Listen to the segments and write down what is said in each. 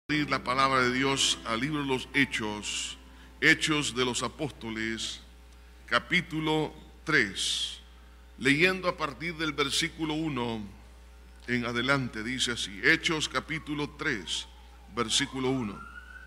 Abrir la palabra de Dios al libro de los Hechos, Hechos de los Apóstoles, capítulo 3, leyendo a partir del versículo 1 en adelante, dice así: Hechos capítulo 3, versículo 1.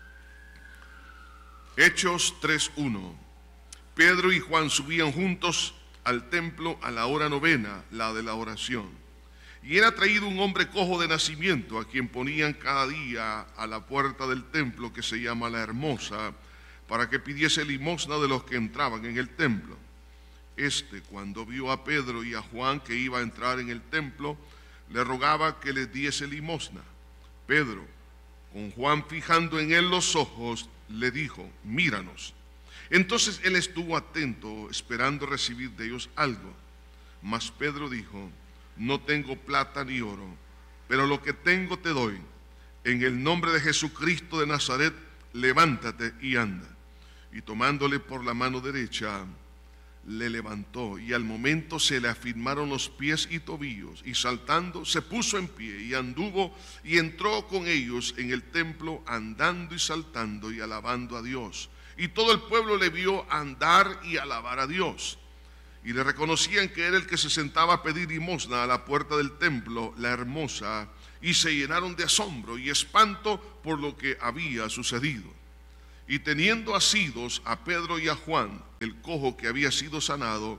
Hechos 3:1. Pedro y Juan subían juntos al templo a la hora novena, la de la oración. Y era traído un hombre cojo de nacimiento, a quien ponían cada día a la puerta del templo, que se llama La Hermosa, para que pidiese limosna de los que entraban en el templo. Cuando vio a Pedro y a Juan que iba a entrar en el templo, le rogaba que les diese limosna. Pedro, con Juan fijando en él los ojos, le dijo: míranos. Entonces él estuvo atento, esperando recibir de ellos algo. Mas Pedro dijo: no tengo plata ni oro, pero lo que tengo te doy. En el nombre de Jesucristo de Nazaret, levántate y anda. Y tomándole por la mano derecha, le levantó, y al momento se le afirmaron los pies y tobillos, y saltando se puso en pie, y anduvo y entró con ellos en el templo, andando y saltando y alabando a Dios. Y todo el pueblo le vio andar y alabar a Dios. Y le reconocían que era el que se sentaba a pedir limosna a la puerta del templo, La Hermosa, y se llenaron de asombro y espanto por lo que había sucedido. Y teniendo asidos a Pedro y a Juan, el cojo que había sido sanado,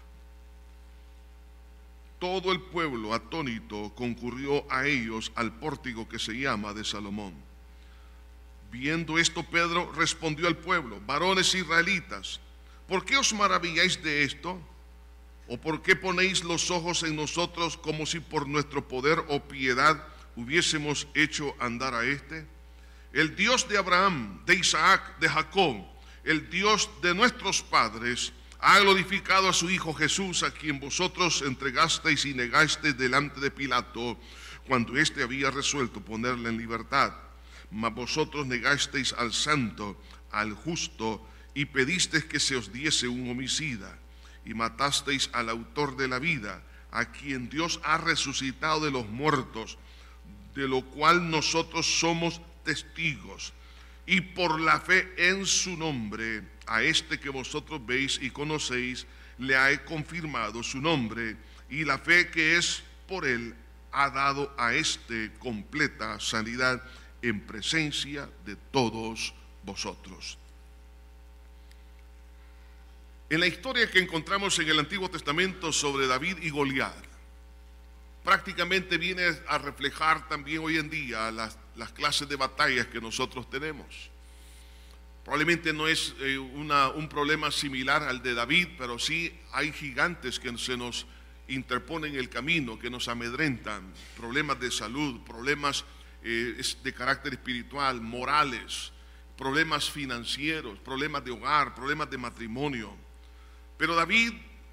todo el pueblo atónito concurrió a ellos al pórtico que se llama de Salomón. Viendo esto, Pedro respondió al pueblo: varones israelitas, ¿por qué os maravilláis de esto? ¿O por qué ponéis los ojos en nosotros como si por nuestro poder o piedad hubiésemos hecho andar a este? El Dios de Abraham, de Isaac, de Jacob, el Dios de nuestros padres, ha glorificado a su Hijo Jesús, a quien vosotros entregasteis y negasteis delante de Pilato, cuando éste había resuelto ponerle en libertad. Mas vosotros negasteis al santo, al justo, y pedisteis que se os diese un homicida. Y matasteis al autor de la vida, a quien Dios ha resucitado de los muertos, de lo cual nosotros somos testigos. Y por la fe en su nombre, a este que vosotros veis y conocéis, le ha confirmado su nombre, y la fe que es por él ha dado a este completa sanidad en presencia de todos vosotros. En la historia que encontramos en el Antiguo Testamento sobre David y Goliat, prácticamente viene a reflejar también hoy en día las clases de batallas que nosotros tenemos. Probablemente no es un problema similar al de David, pero sí hay gigantes que se nos interponen en el camino, que nos amedrentan, problemas de salud, problemas de carácter espiritual, morales, problemas financieros, problemas de hogar, problemas de matrimonio. Pero David,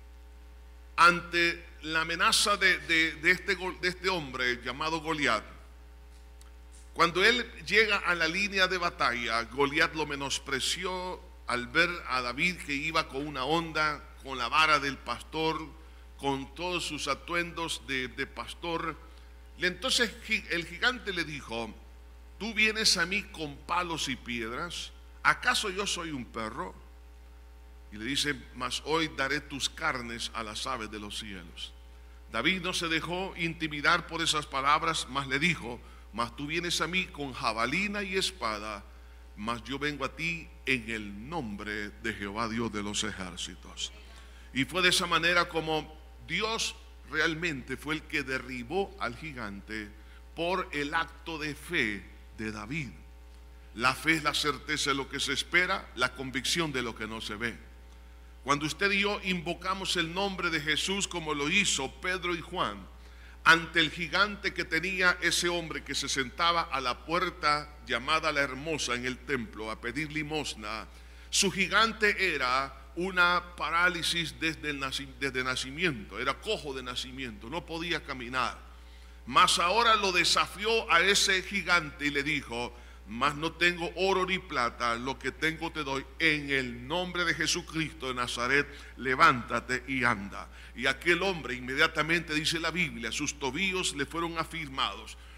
ante la amenaza de este hombre llamado Goliat, cuando él llega a la línea de batalla, Goliat lo menospreció al ver a David que iba con una honda, con la vara del pastor, con todos sus atuendos de pastor. Entonces el gigante le dijo: ¿tú vienes a mí con palos y piedras? ¿Acaso yo soy un perro? Y le dice: mas hoy daré tus carnes a las aves de los cielos. David no se dejó intimidar por esas palabras, mas le dijo: mas tú vienes a mí con jabalina y espada, mas yo vengo a ti en el nombre de Jehová Dios de los ejércitos. Y fue de esa manera como Dios realmente fue el que derribó al gigante por el acto de fe de David. La fe es la certeza de lo que se espera, la convicción de lo que no se ve. Cuando usted y yo invocamos el nombre de Jesús, como lo hizo Pedro y Juan, ante el gigante que tenía ese hombre que se sentaba a la puerta llamada La Hermosa en el templo a pedir limosna, su gigante era una parálisis desde nacimiento, era cojo de nacimiento, no podía caminar. Mas ahora lo desafió a ese gigante y le dijo: mas no tengo oro ni plata, lo que tengo te doy. En el nombre de Jesucristo de Nazaret, levántate y anda. Y aquel hombre inmediatamente, dice la Biblia, sus tobillos le fueron afirmados.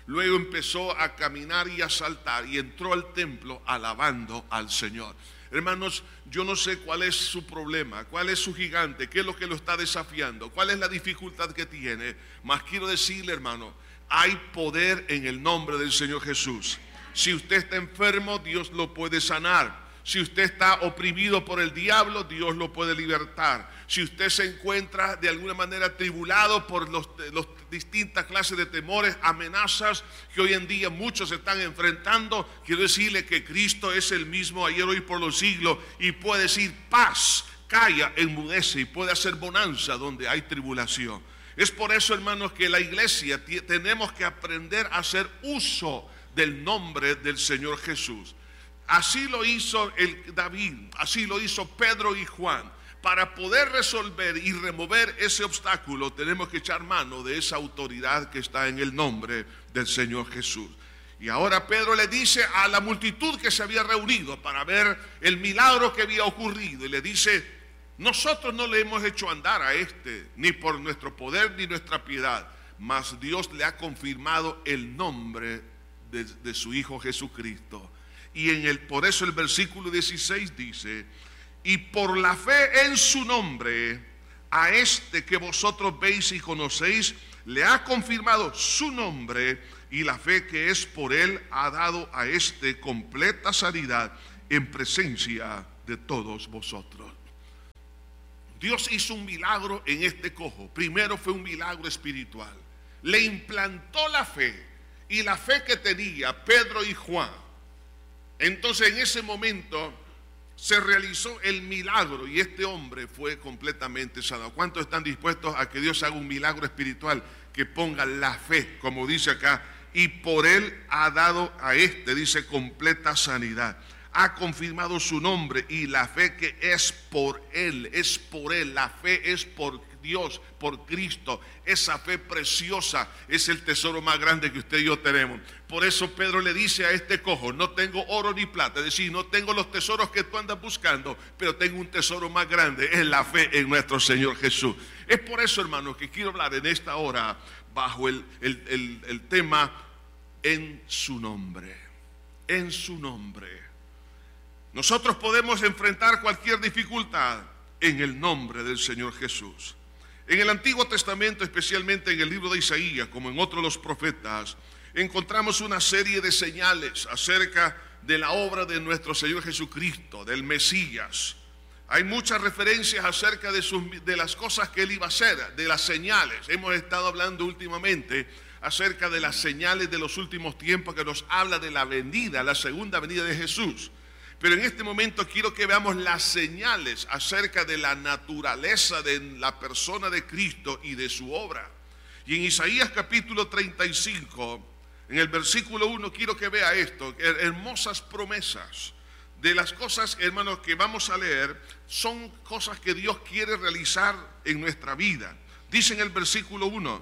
Luego empezó a caminar y a saltar y entró al templo alabando al Señor. Hermanos, yo no sé cuál es su problema, cuál es su gigante, qué es lo que lo está desafiando, cuál es la dificultad que tiene. Mas quiero decirle, hermano, hay poder en el nombre del Señor Jesús. Si usted está enfermo, Dios lo puede sanar. Si usted está oprimido por el diablo, Dios lo puede libertar. Si usted se encuentra de alguna manera atribulado por los distintas clases de temores, amenazas que hoy en día muchos están enfrentando, quiero decirle que Cristo es el mismo ayer, hoy, por los siglos, y puede decir paz, calla, enmudece, y puede hacer bonanza donde hay tribulación. Es por eso, hermanos, que la iglesia tenemos que aprender a hacer uso del nombre del Señor Jesús. Así lo hizo David, así lo hizo Pedro y Juan. Para poder resolver y remover ese obstáculo, tenemos que echar mano de esa autoridad que está en el nombre del Señor Jesús. Y ahora Pedro le dice a la multitud que se había reunido para ver el milagro que había ocurrido, y le dice: nosotros no le hemos hecho andar a ni por nuestro poder ni nuestra piedad, mas Dios le ha confirmado el nombre de su Hijo Jesucristo. Y por eso el versículo 16 dice: y por la fe en su nombre, a que vosotros veis y conocéis, le ha confirmado su nombre, y la fe que es por él ha dado a completa sanidad en presencia de todos vosotros. Dios hizo un milagro en este cojo. Primero fue un milagro espiritual. Le implantó la fe, y la fe que tenía Pedro y Juan. Entonces en ese momento se realizó el milagro y este hombre fue completamente sanado. ¿Cuántos están dispuestos a que Dios haga un milagro espiritual? Que ponga la fe, como dice acá, y por él ha dado a dice, completa sanidad. Ha confirmado su nombre, y la fe que es por él, la fe es por Dios, por Cristo. Esa fe preciosa es el tesoro más grande que usted y yo tenemos. Por eso Pedro le dice a este cojo: no tengo oro ni plata, es decir, no tengo los tesoros que tú andas buscando, pero tengo un tesoro más grande, es la fe en nuestro Señor Jesús. Es por eso, hermanos, que quiero hablar en esta hora bajo el tema en su nombre. En su nombre. Nosotros podemos enfrentar cualquier dificultad en el nombre del Señor Jesús. En el Antiguo Testamento, especialmente en el libro de Isaías, como en otros de los profetas, encontramos una serie de señales acerca de la obra de nuestro Señor Jesucristo, del Mesías. Hay muchas referencias acerca de las cosas que Él iba a hacer, de las señales. Hemos estado hablando últimamente acerca de las señales de los últimos tiempos, que nos habla de la segunda venida de Jesús. Pero en este momento quiero que veamos las señales acerca de la naturaleza de la persona de Cristo y de su obra. Y en Isaías capítulo 35, en el versículo 1, quiero que vea esto, hermosas promesas. De las cosas, hermanos, que vamos a leer, son cosas que Dios quiere realizar en nuestra vida. Dice en el versículo 1: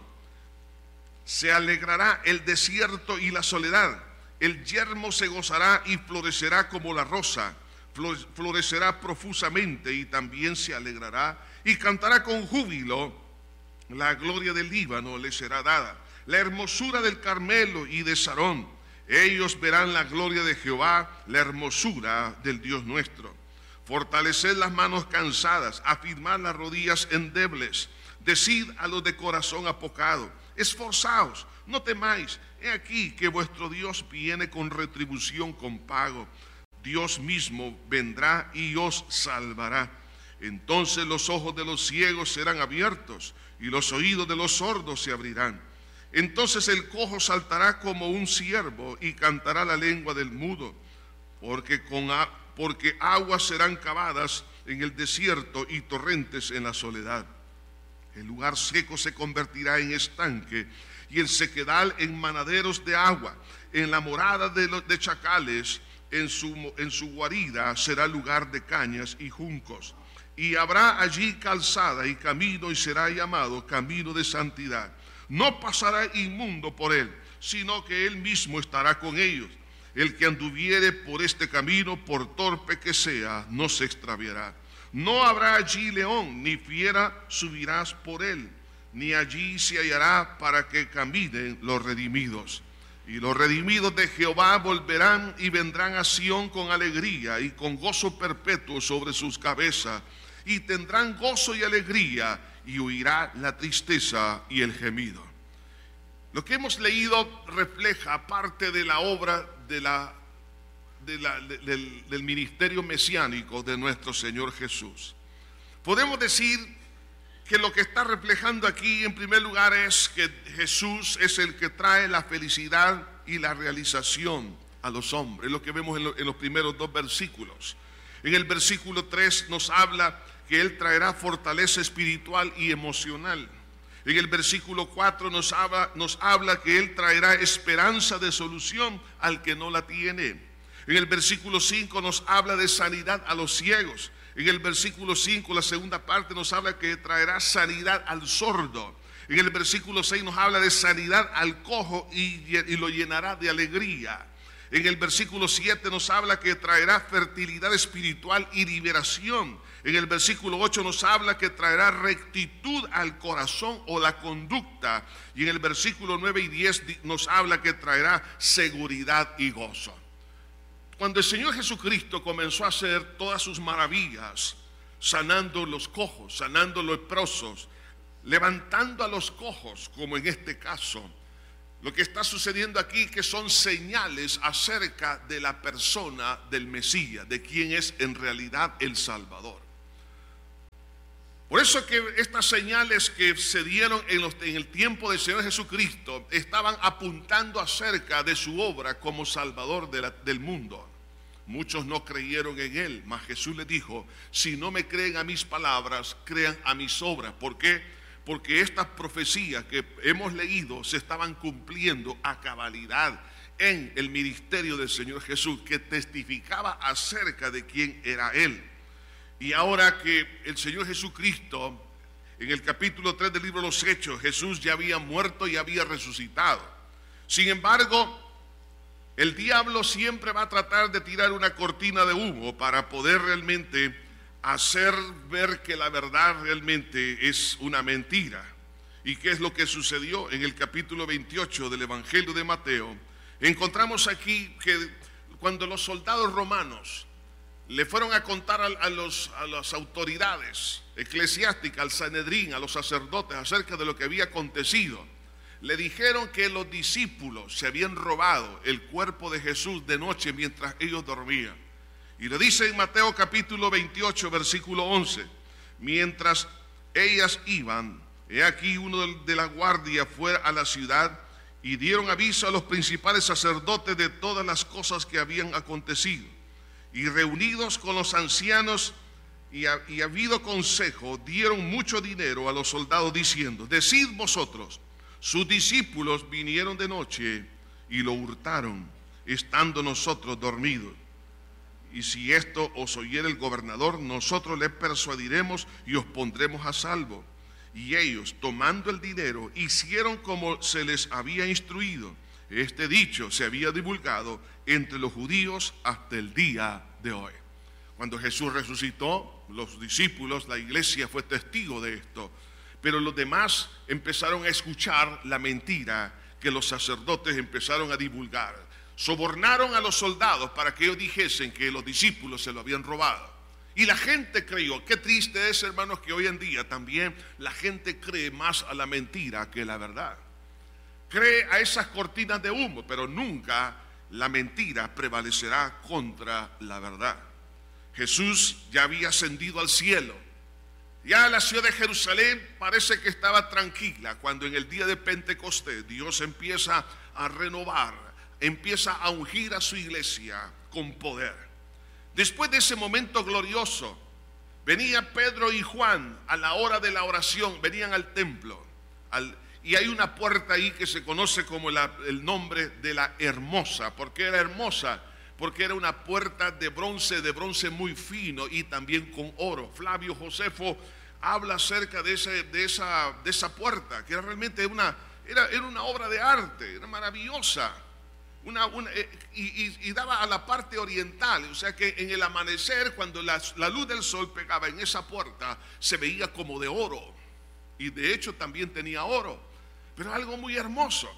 se alegrará el desierto y la soledad. El yermo se gozará y florecerá como la rosa, florecerá profusamente y también se alegrará y cantará con júbilo. La gloria del Líbano le será dada, la hermosura del Carmelo y de Sarón. Ellos verán la gloria de Jehová, la hermosura del Dios nuestro. Fortaleced las manos cansadas, afirmad las rodillas endebles. Decid a los de corazón apocado: esforzaos, no temáis. He aquí que vuestro Dios viene con retribución, con pago. Dios mismo vendrá y os salvará. Entonces los ojos de los ciegos serán abiertos y los oídos de los sordos se abrirán. Entonces el cojo saltará como un ciervo y cantará la lengua del mudo, porque aguas serán cavadas en el desierto y torrentes en la soledad. El lugar seco se convertirá en estanque y el sequedal en manaderos de agua. En la morada de chacales, en su guarida será lugar de cañas y juncos. Y habrá allí calzada y camino, y será llamado camino de santidad. No pasará inmundo por él, sino que él mismo estará con ellos. El que anduviere por este camino, por torpe que sea, no se extraviará. No habrá allí león, ni fiera subirás por él, ni allí se hallará para que caminen los redimidos. Y los redimidos de Jehová volverán y vendrán a Sión con alegría y con gozo perpetuo sobre sus cabezas. Y tendrán gozo y alegría, y huirá la tristeza y el gemido. Lo que hemos leído refleja parte de la obra del ministerio mesiánico de nuestro Señor Jesús. Podemos decir que lo que está reflejando aquí en primer lugar es que Jesús es el que trae la felicidad y la realización a los hombres. Es lo que vemos en los primeros dos versículos. En el versículo 3 nos habla que Él traerá fortaleza espiritual y emocional. En el versículo 4 nos habla que Él traerá esperanza de solución al que no la tiene. En el versículo 5 nos habla de sanidad a los ciegos. En el versículo 5, la segunda parte, nos habla que traerá sanidad al sordo. En el versículo 6 nos habla de sanidad al cojo y lo llenará de alegría. En el versículo 7 nos habla que traerá fertilidad espiritual y liberación. En el versículo 8 nos habla que traerá rectitud al corazón o la conducta. Y en el versículo 9 y 10 nos habla que traerá seguridad y gozo. Cuando el Señor Jesucristo comenzó a hacer todas sus maravillas, sanando los cojos, sanando los leprosos, levantando a los cojos, como en este caso, lo que está sucediendo aquí que son señales acerca de la persona del Mesías, de quién es en realidad el Salvador. Por eso que estas señales que se dieron en el tiempo del Señor Jesucristo estaban apuntando acerca de su obra como Salvador del mundo. Muchos no creyeron en Él, mas Jesús les dijo: si no me creen a mis palabras, crean a mis obras. ¿Por qué? Porque estas profecías que hemos leído se estaban cumpliendo a cabalidad en el ministerio del Señor Jesús, que testificaba acerca de quién era Él. Y ahora que el Señor Jesucristo, en el capítulo 3 del libro de los Hechos, Jesús ya había muerto y había resucitado. Sin embargo, el diablo siempre va a tratar de tirar una cortina de humo para poder realmente hacer ver que la verdad realmente es una mentira. ¿Y qué es lo que sucedió en el capítulo 28 del Evangelio de Mateo? Encontramos aquí que cuando los soldados romanos le fueron a contar a las autoridades eclesiásticas, al Sanedrín, a los sacerdotes, acerca de lo que había acontecido, le dijeron que los discípulos se habían robado el cuerpo de Jesús de noche mientras ellos dormían. Y le dice en Mateo capítulo 28, versículo 11: mientras ellas iban, he aquí uno de la guardia fue a la ciudad y dieron aviso a los principales sacerdotes de todas las cosas que habían acontecido. Y reunidos con los ancianos y habido consejo, dieron mucho dinero a los soldados diciendo: decid vosotros, sus discípulos vinieron de noche y lo hurtaron, estando nosotros dormidos. Y si esto os oyere el gobernador, nosotros le persuadiremos y os pondremos a salvo. Y ellos, tomando el dinero, hicieron como se les había instruido. Este dicho se había divulgado entre los judíos hasta el día de hoy. Cuando Jesús resucitó, los discípulos, la iglesia fue testigo de esto. Pero los demás empezaron a escuchar la mentira que los sacerdotes empezaron a divulgar. Sobornaron a los soldados para que ellos dijesen que los discípulos se lo habían robado. Y la gente creyó. Qué triste es, hermanos, que hoy en día también la gente cree más a la mentira que a la verdad. Cree a esas cortinas de humo, pero nunca la mentira prevalecerá contra la verdad. Jesús ya había ascendido al cielo. Ya la ciudad de Jerusalén parece que estaba tranquila cuando en el día de Pentecostés Dios empieza a renovar, empieza a ungir a su iglesia con poder. Después de ese momento glorioso, venía Pedro y Juan a la hora de la oración, venían al templo. Y hay una puerta ahí que se conoce como el nombre de la Hermosa. ¿Por qué era hermosa? Porque era una puerta de bronce muy fino y también con oro. Flavio Josefo habla acerca de esa puerta, que realmente era una obra de arte, era maravillosa. Y daba a la parte oriental, o sea que en el amanecer, cuando la luz del sol pegaba en esa puerta, se veía como de oro. Y de hecho también tenía oro, pero algo muy hermoso.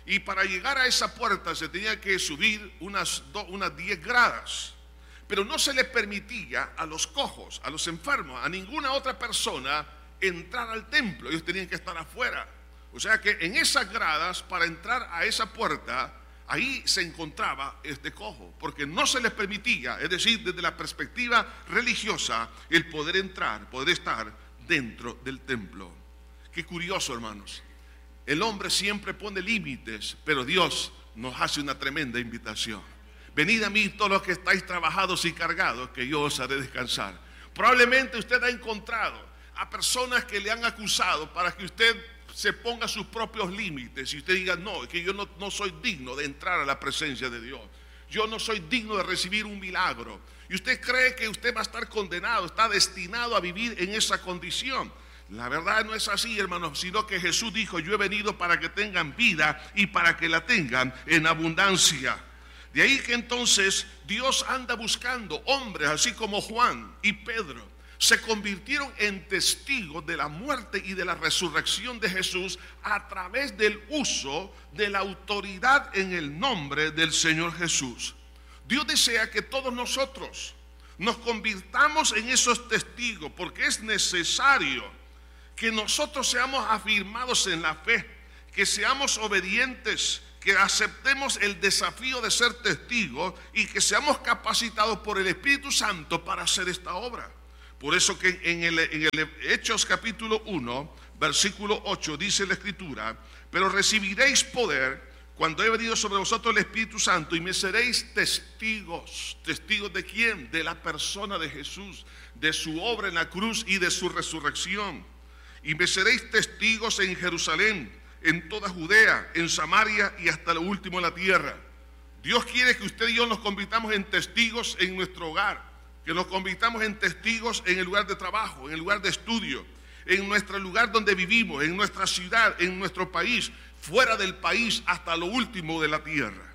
Y para llegar a esa puerta se tenía que subir unas 10 gradas. Pero no se le permitía a los cojos, a los enfermos, a ninguna otra persona entrar al templo. Ellos tenían que estar afuera. O sea que en esas gradas, para entrar a esa puerta, ahí se encontraba este cojo, porque no se les permitía, es decir, desde la perspectiva religiosa, el poder entrar, poder estar dentro del templo. Qué curioso, hermanos. El hombre siempre pone límites, pero Dios nos hace una tremenda invitación. Venid a mí todos los que estáis trabajados y cargados, que yo os haré descansar. Probablemente usted ha encontrado a personas que le han acusado para que usted se ponga sus propios límites y usted diga, no, es que yo no soy digno de entrar a la presencia de Dios. Yo no soy digno de recibir un milagro. Y usted cree que usted va a estar condenado, está destinado a vivir en esa condición. La verdad no es así, hermanos, sino que Jesús dijo, yo he venido para que tengan vida y para que la tengan en abundancia. De ahí que entonces Dios anda buscando hombres así como Juan y Pedro. Se convirtieron en testigos de la muerte y de la resurrección de Jesús a través del uso de la autoridad en el nombre del Señor Jesús. Dios desea que todos nosotros nos convirtamos en esos testigos, porque es necesario que nosotros seamos afirmados en la fe, que seamos obedientes, que aceptemos el desafío de ser testigos y que seamos capacitados por el Espíritu Santo para hacer esta obra. Por eso que en el Hechos capítulo 1, versículo 8, dice la Escritura, pero recibiréis poder cuando he venido sobre vosotros el Espíritu Santo y me seréis testigos. ¿Testigos de quién? De la persona de Jesús, de su obra en la cruz y de su resurrección. Y me seréis testigos en Jerusalén, en toda Judea, en Samaria y hasta lo último de la tierra. Dios quiere que usted y yo nos convirtamos en testigos en nuestro hogar, que nos convirtamos en testigos en el lugar de trabajo, en el lugar de estudio, en nuestro lugar donde vivimos, en nuestra ciudad, en nuestro país, fuera del país, hasta lo último de la tierra.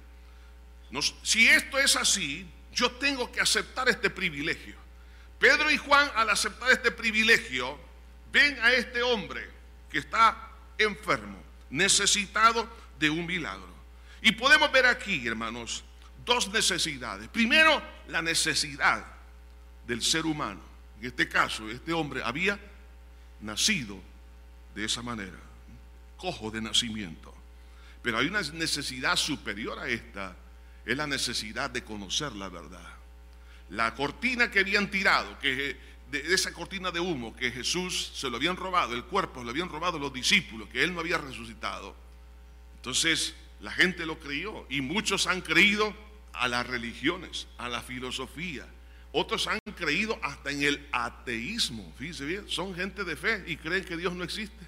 Si esto es así, yo tengo que aceptar este privilegio. Pedro y Juan, al aceptar este privilegio, ven a este hombre que está enfermo, necesitado de un milagro. Y podemos ver aquí, hermanos, dos necesidades. Primero, la necesidad del ser humano. En este caso, este hombre había nacido de esa manera, cojo de nacimiento. Pero hay una necesidad superior a esta, es la necesidad de conocer la verdad. La cortina que habían tirado, de esa cortina de humo que Jesús se lo habían robado, el cuerpo lo habían robado los discípulos, que él no había resucitado. Entonces la gente lo creyó y muchos han creído a las religiones, a la filosofía. Otros han creído hasta en el ateísmo. Fíjense bien, son gente de fe y creen que Dios no existe.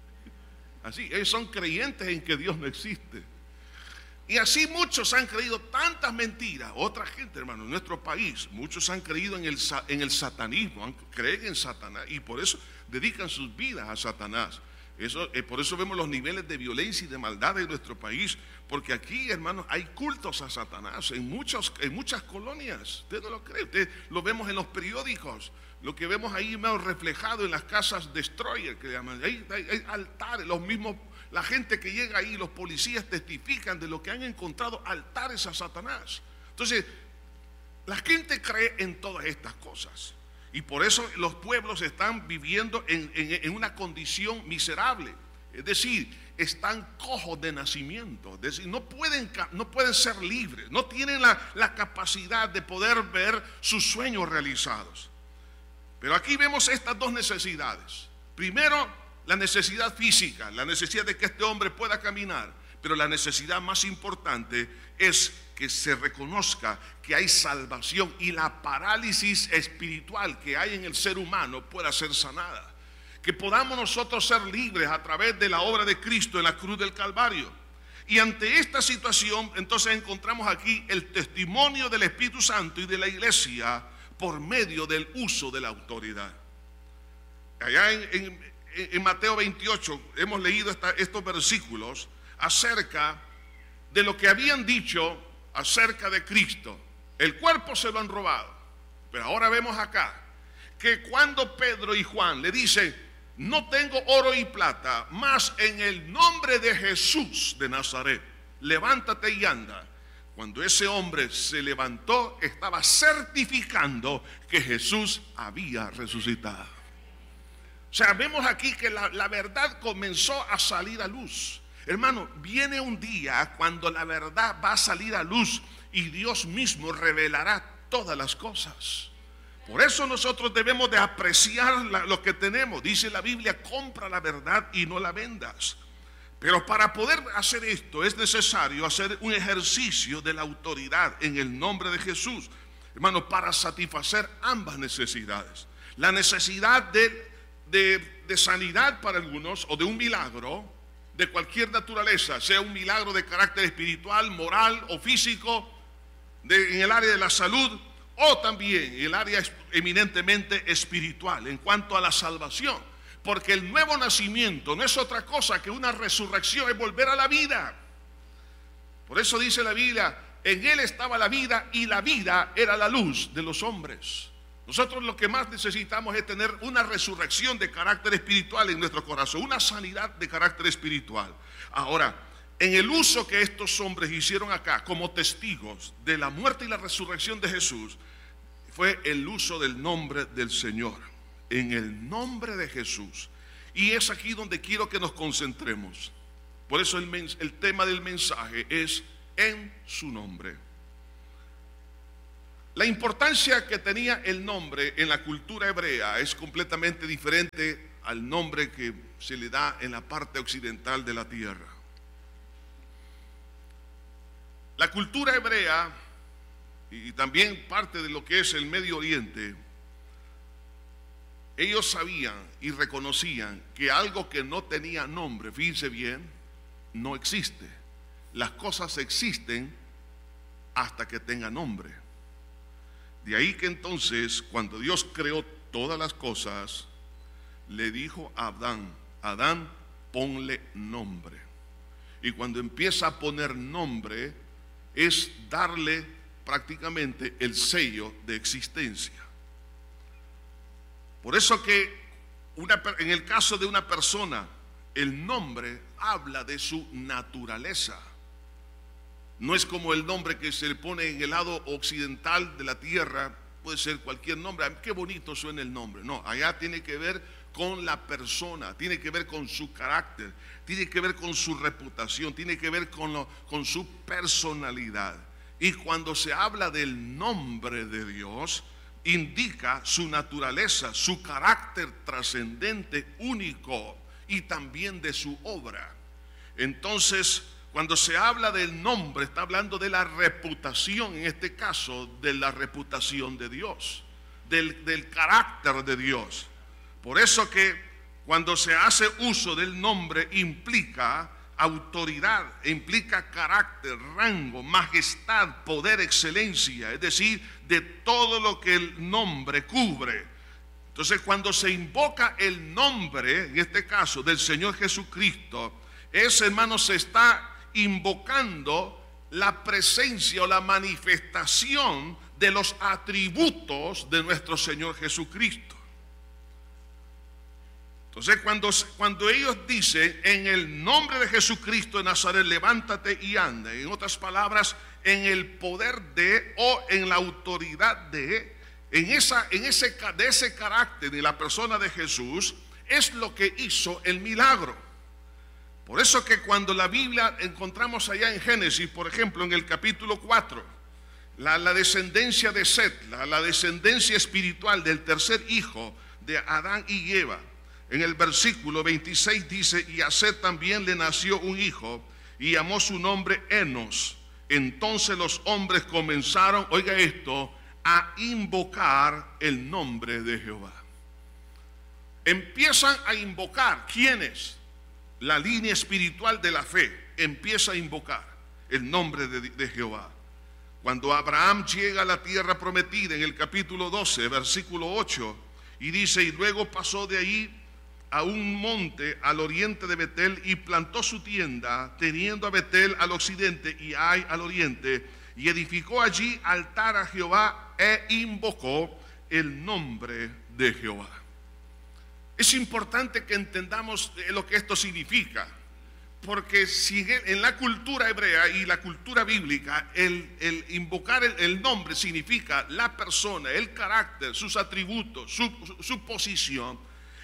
Así, ellos son creyentes en que Dios no existe. Y así muchos han creído tantas mentiras. Otra gente, hermano, en nuestro país, muchos han creído en el satanismo, creen en Satanás y por eso dedican sus vidas a Satanás. Por eso vemos los niveles de violencia y de maldad en nuestro país, porque aquí, hermanos, hay cultos a Satanás en muchas colonias. Usted no lo cree, usted lo vemos en los periódicos, lo que vemos ahí más reflejado en las casas destroyer, que llaman. Hay altares, los mismos, la gente que llega ahí, los policías testifican de lo que han encontrado, altares a Satanás. Entonces, la gente cree en todas estas cosas. Y por eso los pueblos están viviendo en una condición miserable. Es decir, están cojos de nacimiento. Es decir, no pueden ser libres. No tienen la capacidad de poder ver sus sueños realizados. Pero aquí vemos estas dos necesidades. Primero, la necesidad física, la necesidad de que este hombre pueda caminar. Pero la necesidad más importante es que se reconozca que hay salvación y la parálisis espiritual que hay en el ser humano pueda ser sanada. Que podamos nosotros ser libres a través de la obra de Cristo en la cruz del Calvario. Y ante esta situación, entonces encontramos aquí el testimonio del Espíritu Santo y de la iglesia por medio del uso de la autoridad. Allá en Mateo 28 hemos leído estos versículos acerca de lo que habían dicho acerca de Cristo. El cuerpo se lo han robado, pero ahora vemos acá que cuando Pedro y Juan le dicen: no tengo oro y plata, mas en el nombre de Jesús de Nazaret, levántate y anda. Cuando ese hombre se levantó, estaba certificando que Jesús había resucitado. O sea, vemos aquí que la verdad comenzó a salir a luz. Hermano, viene un día cuando la verdad va a salir a luz y Dios mismo revelará todas las cosas. Por eso nosotros debemos de apreciar lo que tenemos. Dice la Biblia, compra la verdad y no la vendas. Pero para poder hacer esto es necesario hacer un ejercicio de la autoridad en el nombre de Jesús, hermano, para satisfacer ambas necesidades. La necesidad de sanidad para algunos, o de un milagro de cualquier naturaleza, sea un milagro de carácter espiritual, moral o físico, en el área de la salud, o también en el área eminentemente espiritual, en cuanto a la salvación. Porque el nuevo nacimiento no es otra cosa que una resurrección, es volver a la vida. Por eso dice la Biblia, en él estaba la vida y la vida era la luz de los hombres. Nosotros lo que más necesitamos es tener una resurrección de carácter espiritual en nuestro corazón, una sanidad de carácter espiritual. Ahora, en el uso que estos hombres hicieron acá como testigos de la muerte y la resurrección de Jesús, fue el uso del nombre del Señor. En el nombre de Jesús. Y es aquí donde quiero que nos concentremos. Por eso el tema del mensaje es en su nombre. La importancia que tenía el nombre en la cultura hebrea es completamente diferente al nombre que se le da en la parte occidental de la tierra. La cultura hebrea y también parte de lo que es el Medio Oriente, ellos sabían y reconocían que algo que no tenía nombre, fíjense bien, no existe. Las cosas existen hasta que tengan nombre. De ahí que entonces, cuando Dios creó todas las cosas, le dijo a Adán, ponle nombre. Y cuando empieza a poner nombre, es darle prácticamente el sello de existencia. Por eso que en el caso de una persona, el nombre habla de su naturaleza. No es como el nombre que se le pone en el lado occidental de la tierra, puede ser cualquier nombre. Qué bonito suena el nombre. No, allá tiene que ver con la persona, tiene que ver con su carácter, tiene que ver con su reputación, tiene que ver con su personalidad. Y cuando se habla del nombre de Dios, indica su naturaleza, su carácter trascendente, único, y también de su obra. Entonces, cuando se habla del nombre, está hablando de la reputación, en este caso, de la reputación de Dios, del carácter de Dios. Por eso que cuando se hace uso del nombre implica autoridad, implica carácter, rango, majestad, poder, excelencia, es decir, de todo lo que el nombre cubre. Entonces, cuando se invoca el nombre, en este caso del Señor Jesucristo, hermano, se está invocando la presencia o la manifestación de los atributos de nuestro Señor Jesucristo. Entonces, cuando ellos dicen en el nombre de Jesucristo de Nazaret, levántate y anda, en otras palabras, en el poder de, o en la autoridad de, de ese carácter de la persona de Jesús, es lo que hizo el milagro. Por eso que cuando la Biblia encontramos allá en Génesis, por ejemplo, en el capítulo 4, la descendencia de Set, la descendencia espiritual del tercer hijo de Adán y Eva, en el versículo 26 dice, y a Set también le nació un hijo, y llamó su nombre Enos. Entonces los hombres comenzaron, oiga esto, a invocar el nombre de Jehová. Empiezan a invocar, ¿quiénes? La línea espiritual de la fe empieza a invocar el nombre de Jehová. Cuando Abraham llega a la tierra prometida, en el capítulo 12, versículo 8, y dice, y luego pasó de ahí a un monte al oriente de Betel y plantó su tienda, teniendo a Betel al occidente y Ai al oriente, y edificó allí altar a Jehová e invocó el nombre de Jehová. Es importante que entendamos lo que esto significa, Porque si en la cultura hebrea y la cultura bíblica, el invocar el nombre significa la persona, el carácter, sus atributos, su posición.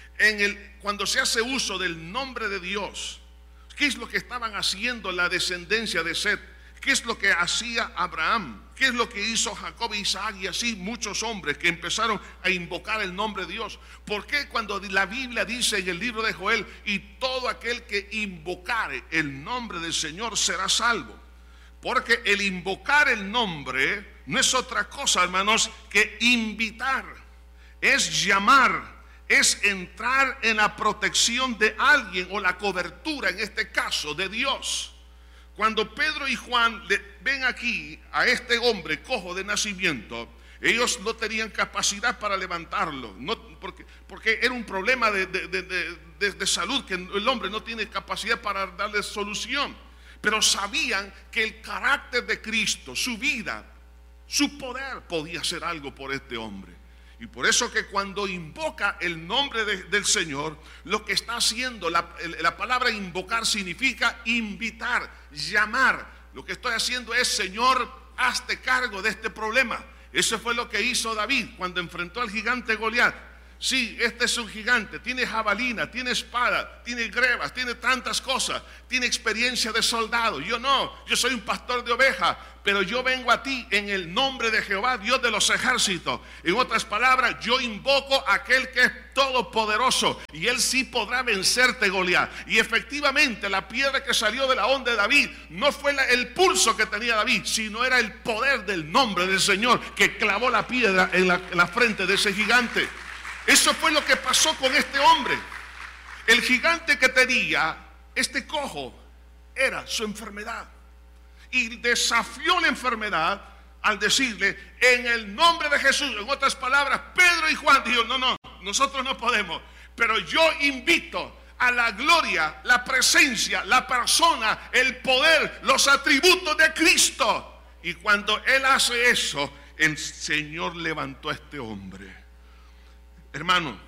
Cuando se hace uso del nombre de Dios, ¿qué es lo que estaban haciendo la descendencia de Set? ¿Qué es lo que hacía Abraham? ¿Qué es lo que hizo Jacob, Isaac y así muchos hombres que empezaron a invocar el nombre de Dios? ¿Por qué cuando la Biblia dice en el libro de Joel, y todo aquel que invocare el nombre del Señor será salvo? Porque el invocar el nombre no es otra cosa, hermanos, que invitar, es llamar, es entrar en la protección de alguien o la cobertura, en este caso, de Dios. Cuando Pedro y Juan ven aquí a este hombre cojo de nacimiento, ellos no tenían capacidad para levantarlo, porque era un problema de salud, que el hombre no tiene capacidad para darle solución. Pero sabían que el carácter de Cristo, su vida, su poder podía hacer algo por este hombre. Y por eso que cuando invoca el nombre del Señor, lo que está haciendo, la palabra invocar significa invitar, llamar. Lo que estoy haciendo es: Señor, hazte cargo de este problema. Eso fue lo que hizo David cuando enfrentó al gigante Goliat. Sí, este es un gigante, tiene jabalina, tiene espada, tiene grebas, tiene tantas cosas, tiene experiencia de soldado. Yo no, yo soy un pastor de ovejas, pero yo vengo a ti en el nombre de Jehová, Dios de los ejércitos. En otras palabras, yo invoco a aquel que es todopoderoso, y él sí podrá vencerte, Goliat. Y efectivamente, la piedra que salió de la onda de David no fue el pulso que tenía David, sino era el poder del nombre del Señor que clavó la piedra en la frente de ese gigante. Eso fue lo que pasó con este hombre. El gigante que tenía este cojo era su enfermedad, y desafió la enfermedad al decirle: en el nombre de Jesús. En otras palabras, Pedro y Juan dijeron: no, nosotros no podemos, pero yo invito a la gloria, la presencia, la persona, el poder, los atributos de Cristo. Y cuando él hace eso, el Señor levantó a este hombre. Hermano,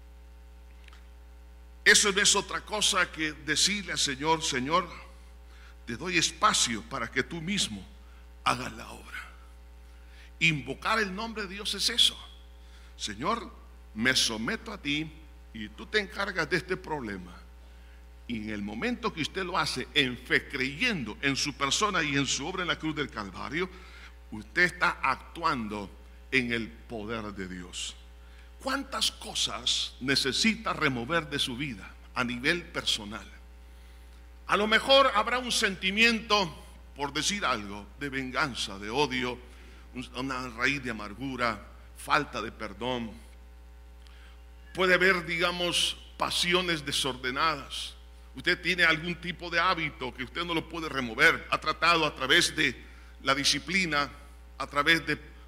eso no es otra cosa que decirle al Señor: Señor, te doy espacio para que tú mismo hagas la obra. Invocar el nombre de Dios es eso. Señor, me someto a ti y tú te encargas de este problema. Y en el momento que usted lo hace en fe, creyendo en su persona y en su obra en la cruz del Calvario, usted está actuando en el poder de Dios. ¿Cuántas cosas necesita remover de su vida a nivel personal? A lo mejor habrá un sentimiento, por decir algo, de venganza, de odio, una raíz de amargura, falta de perdón. Puede haber, digamos, pasiones desordenadas. Usted tiene algún tipo de hábito que usted no lo puede remover. Ha tratado a través de la disciplina, a través de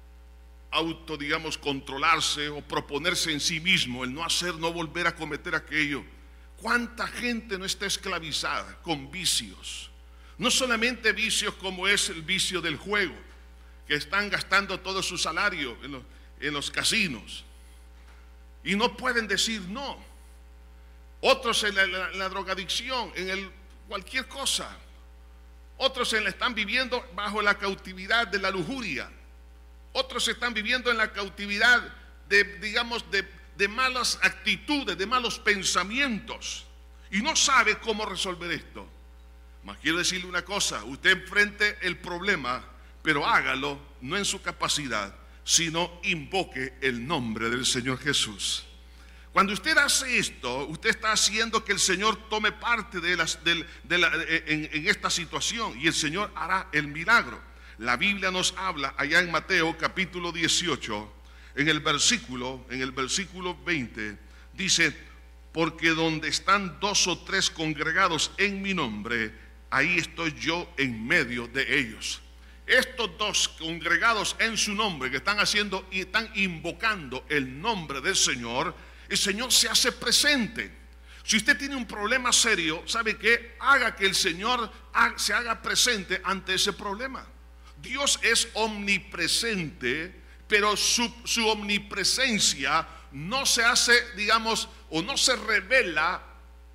controlarse o proponerse en sí mismo el no hacer, no volver a cometer aquello. ¿Cuánta gente no está esclavizada con vicios? No solamente vicios como es el vicio del juego, que están gastando todo su salario en los casinos y no pueden decir no. Otros en la drogadicción, cualquier cosa. Otros están viviendo bajo la cautividad de la lujuria. Otros están viviendo en la cautividad de malas actitudes, de malos pensamientos, y no sabe cómo resolver esto. Mas quiero decirle una cosa: usted enfrente el problema, pero hágalo no en su capacidad, sino invoque el nombre del Señor Jesús. Cuando usted hace esto, usted está haciendo que el Señor tome parte en esta situación, y el Señor hará el milagro. La Biblia nos habla allá en Mateo capítulo 18, en el versículo 20, dice: porque donde están 2 o 3 congregados en mi nombre, ahí estoy yo en medio de ellos. Estos 2 congregados en su nombre que están haciendo y están invocando el nombre del Señor, el Señor se hace presente. Si usted tiene un problema serio, ¿sabe qué? Haga que el Señor se haga presente ante ese problema. Dios es omnipresente, pero su omnipresencia no se hace, o no se revela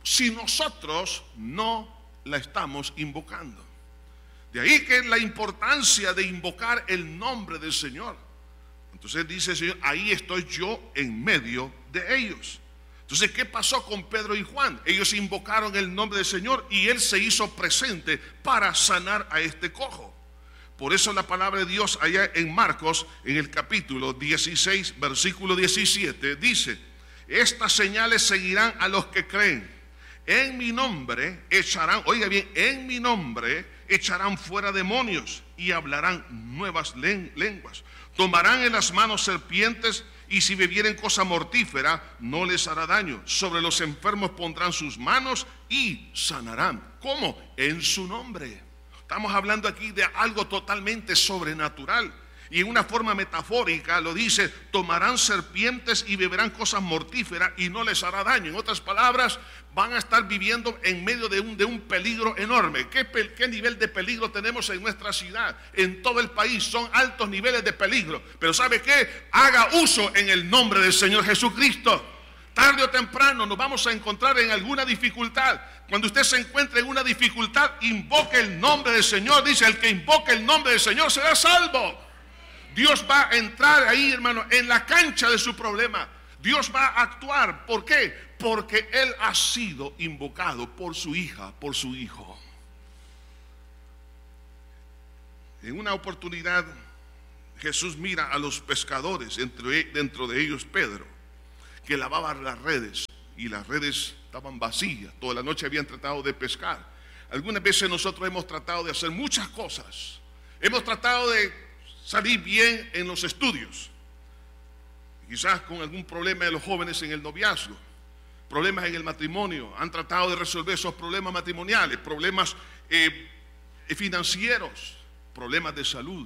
si nosotros no la estamos invocando. De ahí que la importancia de invocar el nombre del Señor. Entonces dice el Señor, ahí estoy yo en medio de ellos. Entonces, ¿qué pasó con Pedro y Juan? Ellos invocaron el nombre del Señor y Él se hizo presente para sanar a este cojo. Por eso la palabra de Dios allá en Marcos, en el capítulo 16, versículo 17, dice: estas señales seguirán a los que creen. En mi nombre echarán, oiga bien, en mi nombre echarán fuera demonios y hablarán nuevas lenguas. Tomarán en las manos serpientes y si bebieren cosa mortífera no les hará daño. Sobre los enfermos pondrán sus manos y sanarán. ¿Cómo? En su nombre. Estamos hablando aquí de algo totalmente sobrenatural. Y en una forma metafórica lo dice: tomarán serpientes y beberán cosas mortíferas y no les hará daño. En otras palabras, van a estar viviendo en medio de un peligro enorme. ¿Qué nivel de peligro tenemos en nuestra ciudad? En todo el país son altos niveles de peligro. Pero ¿sabe qué? Haga uso en el nombre del Señor Jesucristo. Tarde o temprano nos vamos a encontrar en alguna dificultad. Cuando usted se encuentre en una dificultad, invoque el nombre del Señor. Dice: el que invoque el nombre del Señor será salvo. Dios va a entrar ahí, hermano, en la cancha de su problema. Dios va a actuar. ¿Por qué? Porque Él ha sido invocado por su hija, por su hijo. En una oportunidad, Jesús mira a los pescadores, dentro de ellos Pedro, que lavaban las redes, y las redes estaban vacías. Toda la noche habían tratado de pescar. Algunas veces nosotros hemos tratado de hacer muchas cosas. Hemos tratado de salir bien en los estudios, quizás con algún problema de los jóvenes en el noviazgo, problemas en el matrimonio. Han tratado de resolver esos problemas matrimoniales, problemas financieros, problemas de salud,